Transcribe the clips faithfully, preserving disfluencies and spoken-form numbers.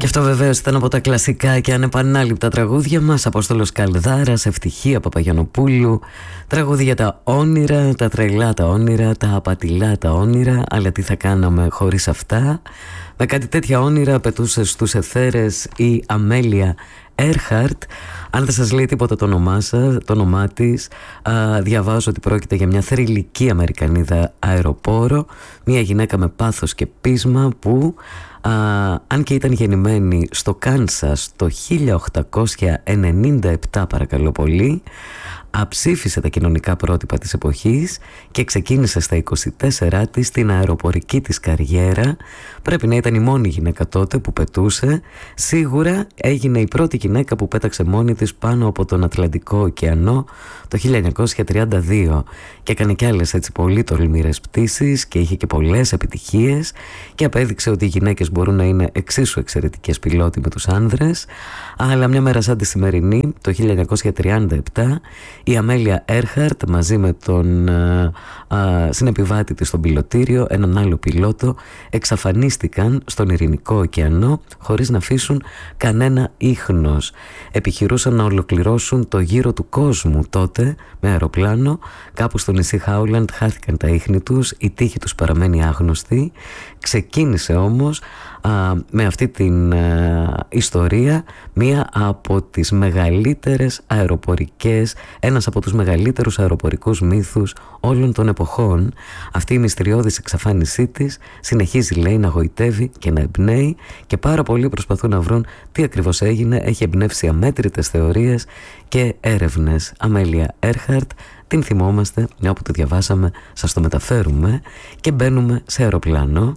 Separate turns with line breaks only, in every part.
Και αυτό βεβαίως ήταν από τα κλασικά και ανεπανάληπτα τραγούδια μας. Απόστολος Καλδάρας, Ευτυχία Παπαγιαννοπούλου. Τραγούδια για τα όνειρα, τα τρελά τα όνειρα, τα απατηλά τα όνειρα. Αλλά τι θα κάναμε χωρίς αυτά. Με κάτι τέτοια όνειρα πετούσε στους αιθέρες η Αμέλια Έρχαρτ. Αν δεν σας λέει τίποτα το όνομά σας, το όνομά της, α, διαβάζω ότι πρόκειται για μια θρυλική Αμερικανίδα αεροπόρο, μια γυναίκα με πάθος και πείσμα που, α, αν και ήταν γεννημένη στο Κάνσας το χίλια οκτακόσια ενενήντα επτά, παρακαλώ πολύ, αψήφισε τα κοινωνικά πρότυπα της εποχής και ξεκίνησε στα είκοσι τέσσερα της την αεροπορική της καριέρα. Πρέπει να ήταν η μόνη γυναίκα τότε που πετούσε. Σίγουρα έγινε η πρώτη γυναίκα που πέταξε μόνη της πάνω από τον Ατλαντικό ωκεανό το χίλια εννιακόσια τριάντα δύο και έκανε κι άλλες έτσι πολύ τολμηρές πτήσεις και είχε και πολλές επιτυχίες και απέδειξε ότι οι γυναίκες μπορούν να είναι εξίσου εξαιρετικές πιλότοι με τους άνδρες. Αλλά μια μέρα σαν τη σημερινή, το χίλια εννιακόσια τριάντα επτά, η Αμέλια Έρχαρτ μαζί με τον α, α, συνεπιβάτη της στον πιλωτήριο, έναν άλλο πιλότο, εξαφανίστηκαν στον Ειρηνικό ωκεανό χωρίς να αφήσουν κανένα ίχνος. Επιχειρούσαν να ολοκληρώσουν το γύρο του κόσμου τότε με αεροπλάνο. Κάπου στο νησί Χάουλαντ χάθηκαν τα ίχνη τους, η τύχη τους παραμένει άγνωστη. Ξεκίνησε όμως α, με αυτή την α, ιστορία μία από τις μεγαλύτερες αεροπορικές, ένας από τους μεγαλύτερους αεροπορικούς μύθους όλων των εποχών. Αυτή η μυστηριώδης εξαφάνισή της συνεχίζει, λέει, να γοητεύει και να εμπνέει και πάρα πολλοί προσπαθούν να βρουν τι ακριβώς έγινε. Έχει εμπνεύσει αμέτρητες θεωρίες και έρευνες. Αμέλια Έρχαρτ, την θυμόμαστε, μια που τη διαβάσαμε, σας το μεταφέρουμε και μπαίνουμε σε αεροπλάνο.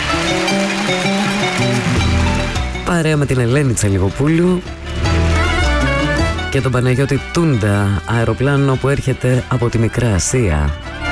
Παρέα με την Ελένη Τσαλιγοπούλου και τον Παναγιώτη Τούντα, αεροπλάνο που έρχεται από τη Μικρά Ασία.